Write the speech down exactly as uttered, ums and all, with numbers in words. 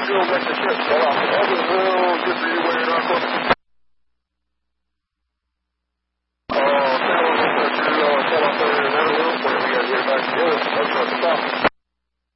go make the trip. Well, I'll just real good for you when you're not close. Uh, tell us that you, uh, tell us that you're in that room, where we gotta get back together. That's what the stop.